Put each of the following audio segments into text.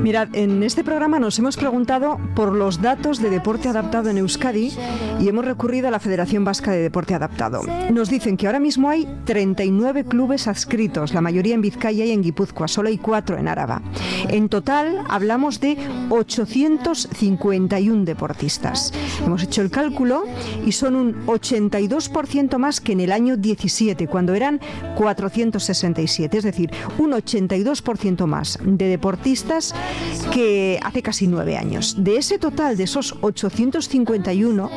Mirad, en este programa nos hemos preguntado por los datos de deporte adaptado en Euskadi y hemos recurrido a la Federación Vasca de Deporte Adaptado. Nos dicen que ahora mismo hay 39 clubes adscritos, la mayoría en Vizcaya y en Guipúzcoa, solo hay 4 en Araba. En total hablamos de 851 deportistas. Hemos hecho el cálculo y son un 82% más que en el año 17, cuando eran 467, es decir, un 82% más de deportistas que hace casi 9 años. De ese total, de esos 851,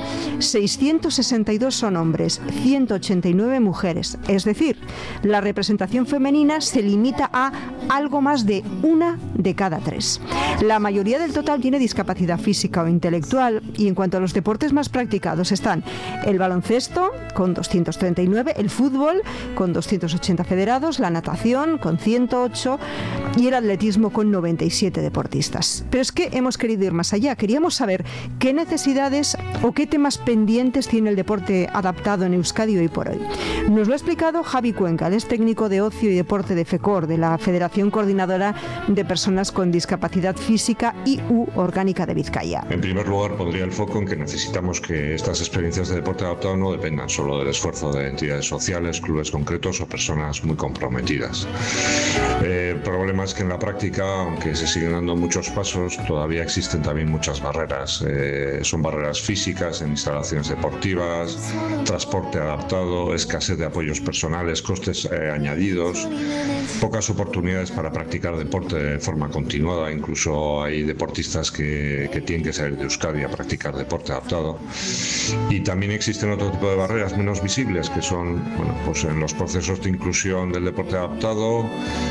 662 son hombres, 189 mujeres. Es decir, la representación femenina se limita a algo más de 1 de cada 3. La mayoría del total tiene discapacidad física o intelectual, y en cuanto a los deportes más practicados están el baloncesto con 239, el fútbol con 280 federados, la natación con 108 y el atletismo con 97 deportistas. Pero es que hemos querido ir más allá. Queríamos saber qué necesidades o qué temas pendientes tiene el deporte adaptado en Euskadi hoy por hoy. Nos lo ha explicado Javi Cuenca, es técnico de ocio y deporte de FECOR, de la Federación Coordinadora de Personas con Discapacidad Física y Orgánica de Vizcaya. En primer lugar, pondría el foco en que necesitamos que estas experiencias de deporte adaptado no dependan solo del esfuerzo de entidades sociales, clubes concretos o personas muy comprometidas. El problema es que en la práctica, aunque se siguen dando muchos pasos, todavía existen también muchas barreras. Son barreras físicas en instalaciones deportivas, transporte adaptado, escasez de apoyos personales, costes añadidos, pocas oportunidades para practicar deporte de forma continuada. Incluso hay deportistas que tienen que salir de Euskadi a practicar deporte adaptado. Y también existen otro tipo de barreras menos visibles, que son, pues en los procesos de inclusión del deporte adaptado,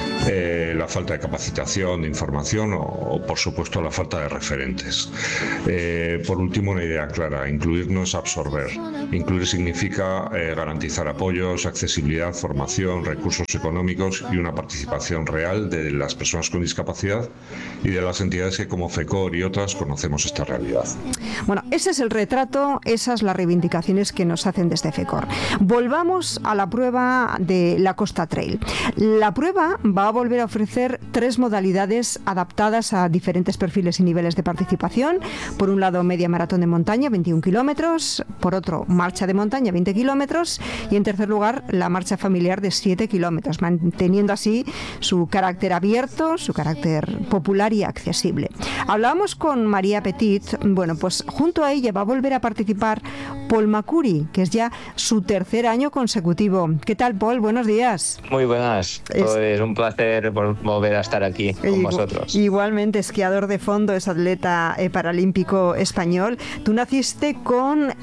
la falta de capacitación, de información o por supuesto, la falta de referentes. Por último, una idea clara: incluir no es absorber. Incluir significa garantizar apoyos, accesibilidad, formación, recursos económicos y una participación real de las personas con discapacidad y de las entidades que, como FECOR y otras, conocemos esta realidad. Bueno, ese es el retrato, esas las reivindicaciones que nos hacen desde FECOR. Volvamos a la prueba de la Costa Trail. La prueba va a volver a ofrecer 3 modalidades adaptadas a diferentes perfiles y niveles de participación. Por un lado, media maratón de montaña, 21 kilómetros. Por otro, marcha de montaña, 20 kilómetros. Y en tercer lugar, la marcha familiar de 7 kilómetros, manteniendo así su carácter abierto, su carácter popular y accesible. Hablábamos con María Petit. Bueno, pues junto a ella va a volver a participar Paul Macuri, que es ya su 3er año consecutivo. ¿Qué tal, Paul? Buenos días. Muy buenas. Es un placer volver a estar aquí con vosotros. Igualmente, esquiador de fondo, es atleta paralímpico español. Tú naciste con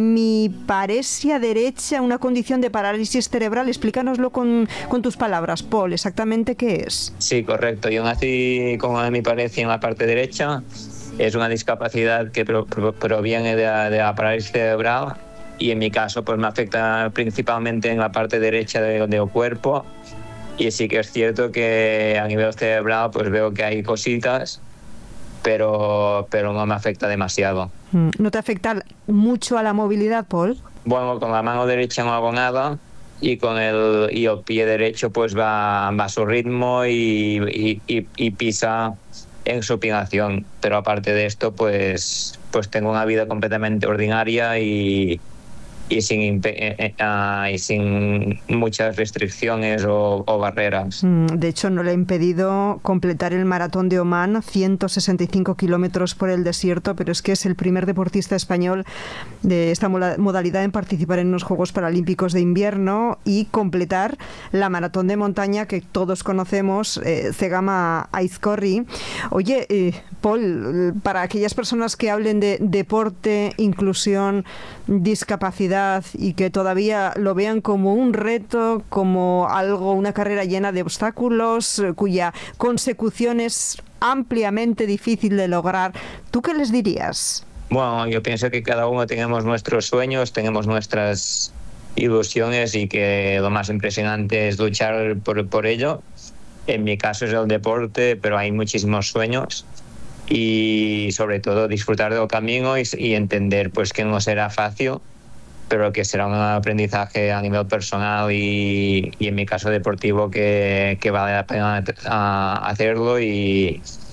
hemiparesia derecha, una condición de parálisis cerebral. Explícanoslo con tus palabras, Paul. ¿Exactamente qué es? Sí, correcto. Yo nací con hemiparesia en la parte derecha. Es una discapacidad que proviene de la parálisis cerebral y en mi caso pues me afecta principalmente en la parte derecha del cuerpo. Y sí que es cierto que a nivel cerebral pues veo que hay cositas, pero no me afecta demasiado. ¿No te afecta mucho a la movilidad, Paul? Bueno, con la mano derecha no hago nada y el pie derecho pues va a su ritmo y pisa en supinación. Pero aparte de esto pues tengo una vida completamente ordinaria y sin muchas restricciones o barreras. De hecho, no le ha impedido completar el maratón de Omán, 165 kilómetros por el desierto, pero es que es el primer deportista español de esta modalidad en participar en los Juegos Paralímpicos de Invierno y completar la maratón de montaña que todos conocemos, Zegama Aizkorri. Oye, Paul, para aquellas personas que hablen de deporte, inclusión, discapacidad y que todavía lo vean como un reto, como algo, una carrera llena de obstáculos, cuya consecución es ampliamente difícil de lograr, ¿tú qué les dirías? Bueno, yo pienso que cada uno tenemos nuestros sueños, tenemos nuestras ilusiones y que lo más impresionante es luchar por ello. En mi caso es el deporte, pero hay muchísimos sueños. Y sobre todo disfrutar del camino y entender pues que no será fácil, pero que será un aprendizaje a nivel personal y en mi caso deportivo que vale la pena hacerlo y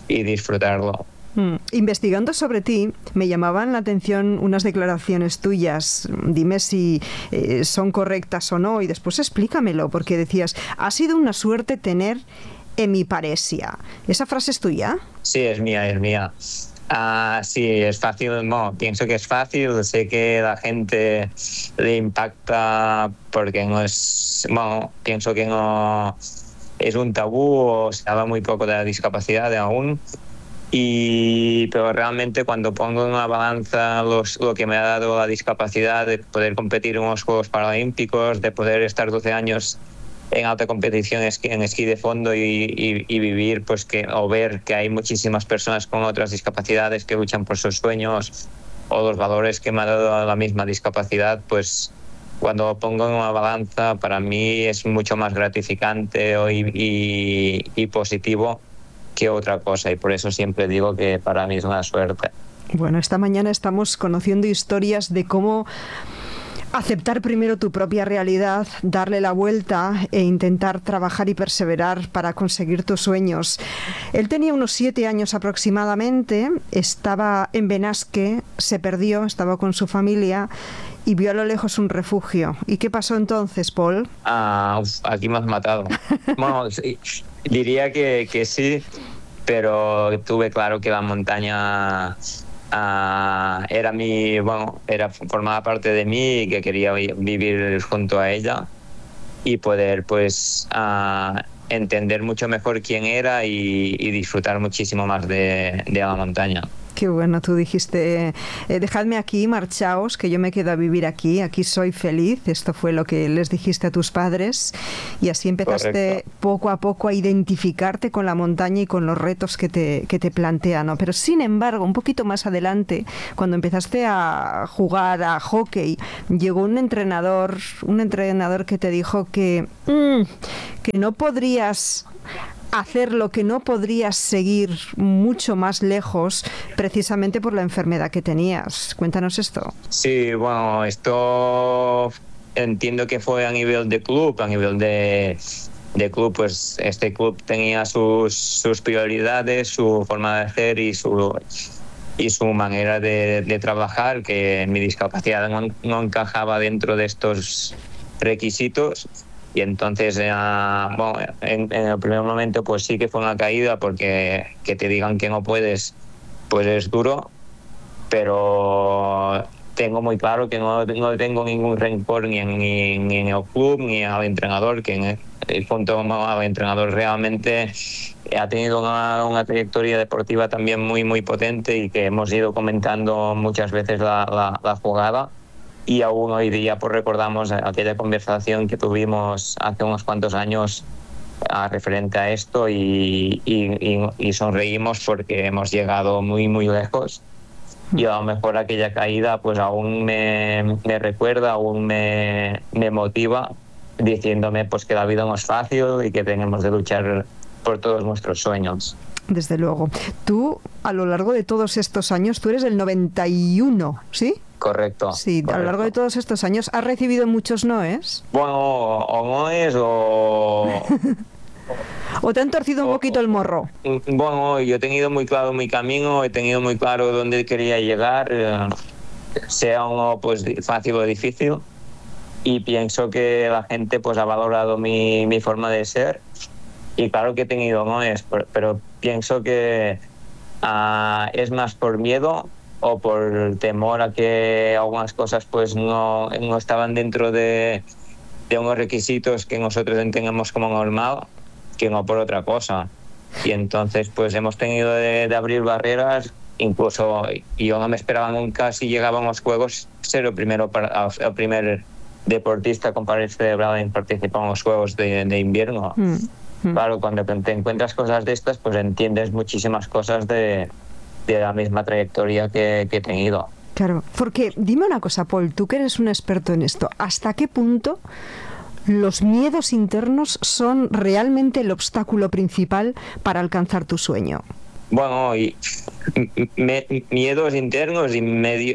y disfrutarlo. Investigando sobre ti, me llamaban la atención unas declaraciones tuyas. Dime si son correctas o no y después explícamelo, porque decías, ha sido una suerte tener hemiparesia. ¿Esa frase es tuya? Sí, es mía. Sí, es fácil, no, pienso que es fácil, sé que la gente le impacta porque no es, bueno, pienso que no es un tabú o se habla muy poco de la discapacidad aún. Pero realmente cuando pongo en una balanza lo que me ha dado la discapacidad de poder competir en unos Juegos Paralímpicos, de poder estar 12 años en alta competición en esquí de fondo y vivir o ver que hay muchísimas personas con otras discapacidades que luchan por sus sueños, o los valores que me ha dado la misma discapacidad, pues cuando lo pongo en una balanza para mí es mucho más gratificante y positivo que otra cosa, y por eso siempre digo que para mí es una suerte. Bueno, esta mañana estamos conociendo historias de cómo aceptar primero tu propia realidad, darle la vuelta e intentar trabajar y perseverar para conseguir tus sueños. Él tenía unos 7 años aproximadamente, estaba en Benasque, se perdió, estaba con su familia y vio a lo lejos un refugio. ¿Y qué pasó entonces, Paul? Aquí me has matado. Bueno, sí, diría que sí, pero tuve claro que la montaña formaba parte de mí y que quería vivir junto a ella y poder entender mucho mejor quién era y disfrutar muchísimo más de la montaña. Qué bueno, tú dijiste, dejadme aquí, marchaos, que yo me quedo a vivir aquí soy feliz. Esto fue lo que les dijiste a tus padres y así empezaste. Correcto. Poco a poco a identificarte con la montaña y con los retos que te plantean, ¿no? Pero sin embargo, un poquito más adelante, cuando empezaste a jugar a hockey, llegó un entrenador que te dijo que no podrías hacer lo que no podrías seguir mucho más lejos precisamente por la enfermedad que tenías. Cuéntanos esto. Sí, bueno, esto entiendo que fue a nivel de club, pues este club tenía sus prioridades, su forma de hacer y su manera de trabajar, que mi discapacidad no encajaba dentro de estos requisitos. Y entonces, en el primer momento, pues sí que fue una caída, porque que te digan que no puedes, pues es duro, pero tengo muy claro que no tengo ningún rencor ni en el club ni al entrenador, que junto al entrenador realmente ha tenido una trayectoria deportiva también muy, muy potente y que hemos ido comentando muchas veces la jugada. Y aún hoy día pues recordamos aquella conversación que tuvimos hace unos cuantos años referente a esto y sonreímos porque hemos llegado muy, muy lejos. Y a lo mejor aquella caída pues aún me recuerda, aún me motiva, diciéndome pues que la vida no es fácil y que tenemos de luchar por todos nuestros sueños. Desde luego. Tú, a lo largo de todos estos años, tú eres del 91, ¿sí? Correcto. Sí, correcto. A lo largo de todos estos años, ¿has recibido muchos noes? Bueno, o noes o... ¿O te han torcido un poquito el morro? Bueno, yo he tenido muy claro mi camino, he tenido muy claro dónde quería llegar, sea uno pues fácil o difícil, y pienso que la gente pues ha valorado mi forma de ser, y claro que he tenido noes, pero pienso que es más por miedo o por temor a que algunas cosas pues no estaban dentro de unos requisitos que nosotros entendemos como normal, que no por otra cosa. Y entonces pues hemos tenido de abrir barreras. Incluso yo no me esperaba nunca, si llegaban los Juegos, ser el primer deportista con parálisis cerebral en participar en los Juegos de invierno. Claro, cuando te encuentras cosas de estas, pues entiendes muchísimas cosas de la misma trayectoria que he tenido. Claro, porque dime una cosa, Paul, tú que eres un experto en esto, ¿hasta qué punto los miedos internos son realmente el obstáculo principal para alcanzar tu sueño? Bueno, miedos internos y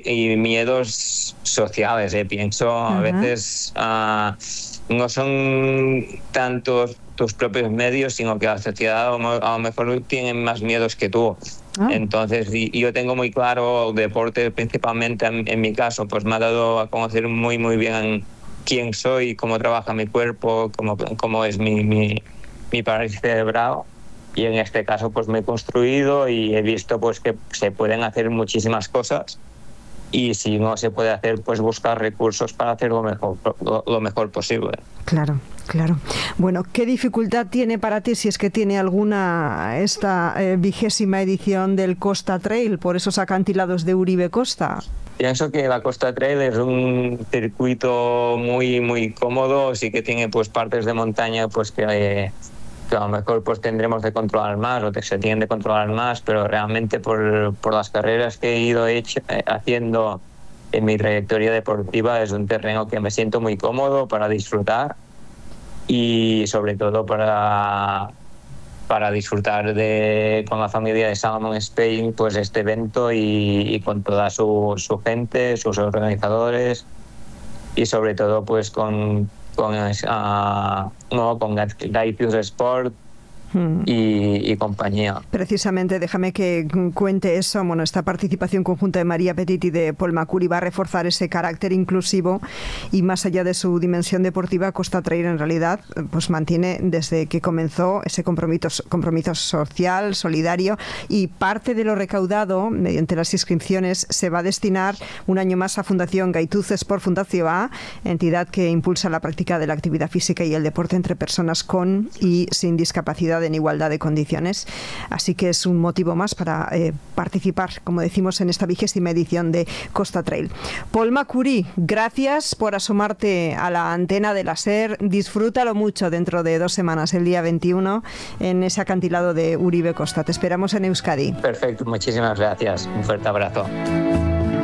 miedos sociales, pienso. A veces no son tantos tus propios medios, sino que la sociedad a lo mejor tiene más miedos que tú. Entonces, y yo tengo muy claro el deporte, principalmente en mi caso, pues me ha dado a conocer muy bien quién soy, cómo trabaja mi cuerpo, cómo es mi parálisis cerebral. Y en este caso pues me he construido y he visto pues que se pueden hacer muchísimas cosas, y si no se puede hacer, pues buscar recursos para hacerlo lo mejor posible. Claro. Bueno, ¿qué dificultad tiene para ti, si es que tiene alguna, esta 20ª edición del Costa Trail por esos acantilados de Uribe Costa? Pienso que la Costa Trail es un circuito muy cómodo, sí que tiene pues partes de montaña pues que a lo mejor pues tendremos de controlar más, o que se tienen de controlar más, pero realmente por las carreras que he ido haciendo en mi trayectoria deportiva es un terreno que me siento muy cómodo para disfrutar, y sobre todo para disfrutar con la familia de Salomon Spain pues este evento, y con toda su gente, sus organizadores, y sobre todo pues con Gaitius Sport y compañía. Precisamente, déjame que cuente eso. Bueno, esta participación conjunta de María Petit y de Paul Macuri va a reforzar ese carácter inclusivo, y más allá de su dimensión deportiva, Costa Trail en realidad pues mantiene desde que comenzó ese compromiso social, solidario, y parte de lo recaudado mediante las inscripciones se va a destinar un año más a Fundación Gaituz Sport Fundació A, entidad que impulsa la práctica de la actividad física y el deporte entre personas con y sin discapacidad en igualdad de condiciones. Así que es un motivo más para participar, como decimos, en esta 20ª edición de Costa Trail. Paul Macuri, gracias por asomarte a la antena de la SER. Disfrútalo mucho dentro de 2 semanas, el día 21, en ese acantilado de Uribe Costa. Te esperamos en Euskadi. Perfecto, muchísimas gracias. Un fuerte abrazo.